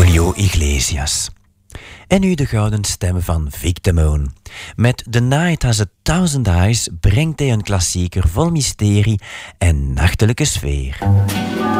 Julio Iglesias. En nu de gouden stem van Vic Damone. Met The Night Has 1000 Eyes brengt hij een klassieker vol mysterie en nachtelijke sfeer.